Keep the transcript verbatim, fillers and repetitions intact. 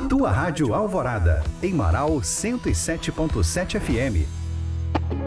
Tua Rádio Alvorada, em Marau cento e sete ponto sete F M.